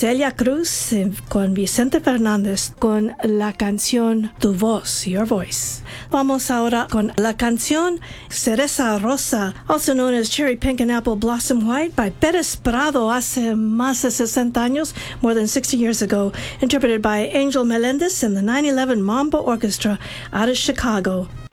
Celia Cruz con Vicente Fernández con la canción Tu Voz, Your Voice. Vamos ahora con la canción Cereza Rosa, also known as Cherry Pink and Apple Blossom White, by Pérez Prado hace más de 60 años, more than 60 years ago, interpreted by Angel Melendez and the 911 Mambo Orchestra out of Chicago.